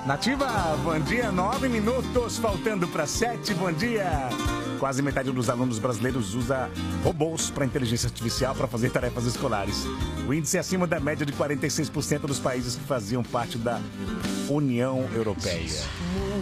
Nativa, bom dia, 9 minutos, faltando para 7, bom dia. Quase metade dos alunos brasileiros usa robôs para inteligência artificial para fazer tarefas escolares. O índice é acima da média de 46% dos países que faziam parte da União Europeia.